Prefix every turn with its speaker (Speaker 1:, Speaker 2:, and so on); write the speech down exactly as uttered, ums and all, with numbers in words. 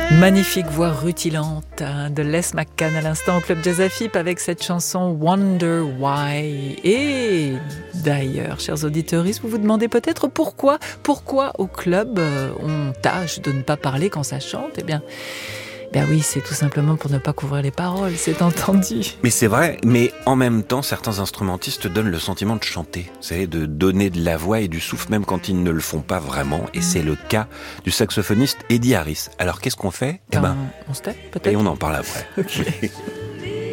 Speaker 1: Magnifique voix rutilante de Les McCann à l'instant au Club Jazz Afip avec cette chanson Wonder Why. Et d'ailleurs, chers auditeurs, vous vous demandez peut-être pourquoi, pourquoi au club on tâche de ne pas parler quand ça chante. Eh bien, Ben oui, c'est tout simplement pour ne pas couvrir les paroles, c'est entendu.
Speaker 2: Mais c'est vrai, mais en même temps, certains instrumentistes donnent le sentiment de chanter, vous savez, de donner de la voix et du souffle même quand ils ne le font pas vraiment. Et c'est le cas du saxophoniste Eddie Harris. Alors qu'est-ce qu'on fait ?
Speaker 1: Ben,
Speaker 2: Eh ben,
Speaker 1: on se tait peut-être ?
Speaker 2: et on en parle après.
Speaker 1: Ok.